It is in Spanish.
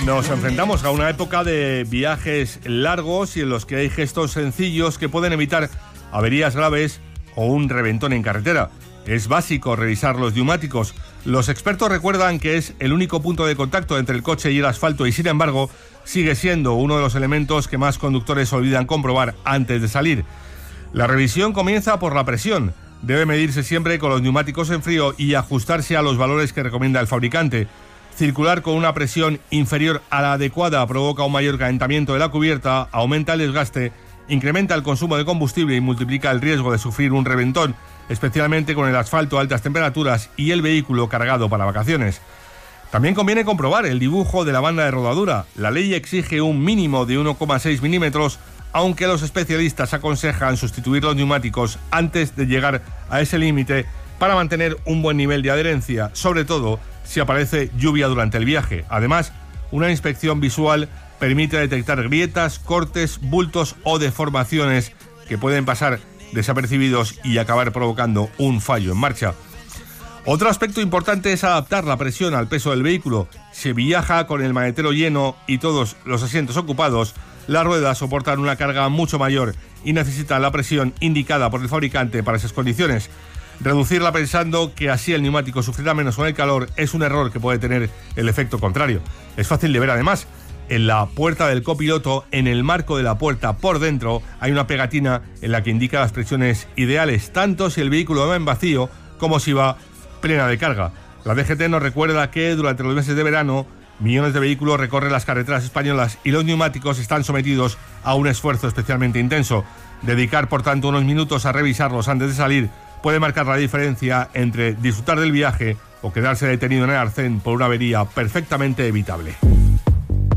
Nos enfrentamos a una época de viajes largos y en los que hay gestos sencillos que pueden evitar averías graves o un reventón en carretera. Es básico revisar los neumáticos. Los expertos recuerdan que es el único punto de contacto entre el coche y el asfalto y, sin embargo, sigue siendo uno de los elementos que más conductores olvidan comprobar antes de salir. La revisión comienza por la presión. Debe medirse siempre con los neumáticos en frío y ajustarse a los valores que recomienda el fabricante. Circular con una presión inferior a la adecuada provoca un mayor calentamiento de la cubierta, aumenta el desgaste, incrementa el consumo de combustible y multiplica el riesgo de sufrir un reventón, especialmente con el asfalto a altas temperaturas y el vehículo cargado para vacaciones. También conviene comprobar el dibujo de la banda de rodadura. La ley exige un mínimo de 1,6 milímetros, aunque los especialistas aconsejan sustituir los neumáticos antes de llegar a ese límite para mantener un buen nivel de adherencia, sobre todo si aparece lluvia durante el viaje. Además, una inspección visual permite detectar grietas, cortes, bultos o deformaciones que pueden pasar desapercibidos y acabar provocando un fallo en marcha. Otro aspecto importante es adaptar la presión al peso del vehículo. Si viaja con el maletero lleno y todos los asientos ocupados, las ruedas soportan una carga mucho mayor y necesitan la presión indicada por el fabricante para esas condiciones. Reducirla pensando que así el neumático sufrirá menos con el calor es un error que puede tener el efecto contrario. Es fácil de ver además. En la puerta del copiloto, en el marco de la puerta por dentro, hay una pegatina en la que indica las presiones ideales, tanto si el vehículo va en vacío como si va plena de carga. La DGT nos recuerda que durante los meses de verano, millones de vehículos recorren las carreteras españolas y los neumáticos están sometidos a un esfuerzo especialmente intenso. Dedicar, por tanto, unos minutos a revisarlos antes de salir puede marcar la diferencia entre disfrutar del viaje o quedarse detenido en el arcén por una avería perfectamente evitable.